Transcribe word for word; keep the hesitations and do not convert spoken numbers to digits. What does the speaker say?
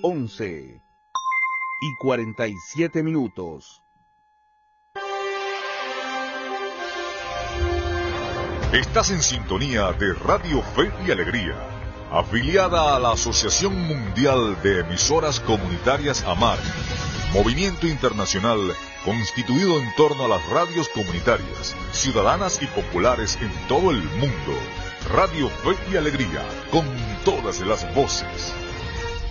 once y cuarenta y siete minutos. Estás en sintonía de Radio Fe y Alegría, afiliada a la Asociación Mundial de Emisoras Comunitarias AMAR, movimiento internacional constituido en torno a las radios comunitarias, ciudadanas y populares en todo el mundo. Radio Fe y Alegría, con todas las voces.